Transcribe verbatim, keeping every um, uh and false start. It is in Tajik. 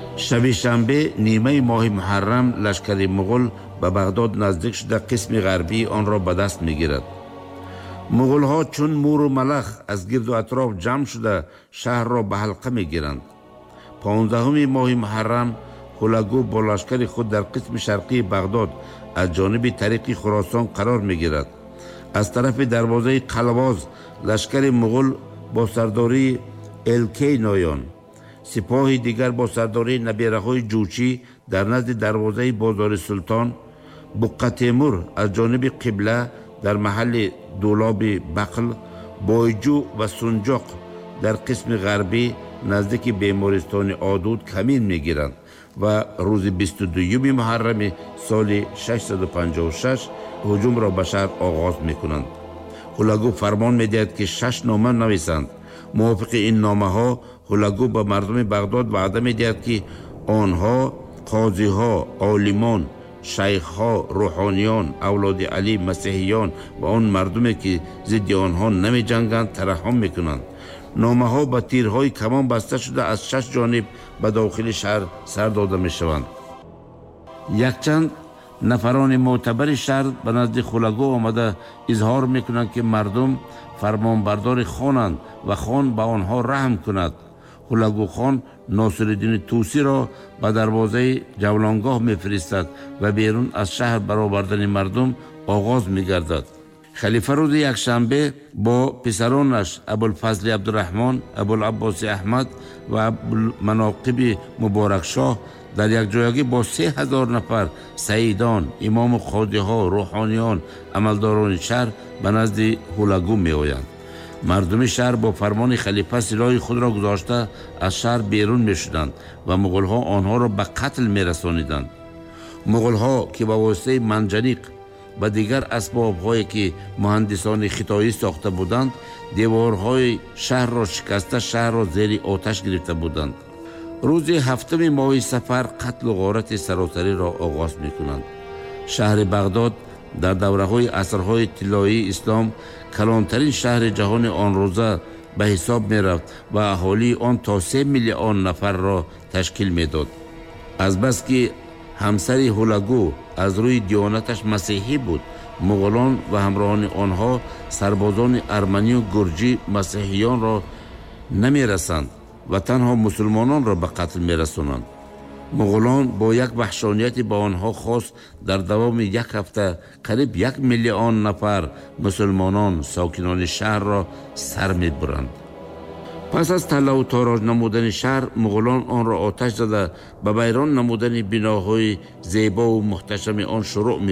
шаби шанбе нимаи моҳи муҳаррам лашкари муғул ба бағдод наздик шуда қисми ғарбии онро ба даст мегирад. муғулҳо чун муру малах аз гирду атроф ҷамъ шуда шаҳрро ба ҳалқа мегиранд. понздаҳуми моҳи муҳаррам ҳулагу бо лашкари худ дар қисми шарқии бағдод аз ҷониби тариқи хуросон қарор мегирад. аз тарафи дарвозаи қалвоз лашкари муғул бо сардории элкей ноён, сипоҳи дигар бо сардории набераҳои ҷӯчӣ дар назди дарвозаи бозори султон, буққа темур аз ҷониби қибла дар маҳалли дулоби бақл, бойҷӯ ва сунҷоқ дар қисми ғарбӣ наздики бемористони одуд камин мегиранд ва рӯзи бисту дуюми муҳаррами соли шашсаду панҷоҳу шаш ҳуҷумро ба шаҳр оғоз мекунанд. ҳулагу фармон медиҳад ки шаш нома нависанд. мувофиқи ин номаҳо ҳулагу ба мардуми бағдод ваъда медиҳад ки онҳо қозиҳо, олимон, шайхҳо, рӯҳониён, авлоди алӣ, масеҳиён ва он мардуме ки зидди онҳо намеҷанганд тараҳҳум мекунанд. номаҳо ба тирҳои камон баста шуда аз шаш ҷониб ба дохили шаҳр сар дода мешаванд. якчанд нафарони мӯътабари шаҳр ба назди ҳулагу омада изҳор мекунанд ки мардум фармонбардори хонанд ва хон ба онҳо раҳм кунад. ҳулагу хон носириддини тусиро ба дарвозаи ҷавлонгоҳ мефиристад ва берун аз шаҳр баровардани мардум оғоз мегардад. халифа рӯзи якшанбе бо писаронаш абулфазли абдураҳмон, абулаббоси аҳмад ва абулманоқиби муборакшоҳ дар якҷоягӣ бо се ҳазор нафар саидон, имому қодиҳо, рӯҳониён, амалдорони шаҳр ба назди ҳулагу меоянд. мардуми шаҳр бо фармони халифа силоҳи худро гузошта аз шаҳр берун мешуданд ва муғулҳо онҳоро ба қатл мерасониданд. муғулҳо ки ба воситаи манҷаниқ ва дигар асбобҳое ки муҳандисони хитоӣ сохта буданд, деворҳои шаҳрро шикаста шаҳрро зери оташ гирифта буданд. рӯзи ҳафтуми моҳи сафар қатлу ғорати саросариро оғоз мекунанд. шаҳри бағдод дар давраҳои асрҳои тиллоии ислом калонтарин шаҳри ҷаҳони он рӯза ба ҳисоб мерафт ва аҳолии он то се миллион нафарро ташкил медод. азбаски ҳамсари ҳулагу аз рӯи диёнаташ масеҳӣ буд, муғулон ва ҳамроҳони онҳо сарбозони арманию гурҷӣ масеҳиёнро намерасанд ва танҳо мусулмононро ба қатл мерасонанд. муғулон бо як ваҳшонияти ба онҳо хос дар давоми як ҳафта қариб як миллион нафар мусулмонон сокинони шаҳрро сар мебуранд. пас аз талаву тароҷ намудани шаҳр, муғулон онро оташ зада ба вайрон намудани биноҳои зебову муҳташами он шурӯъ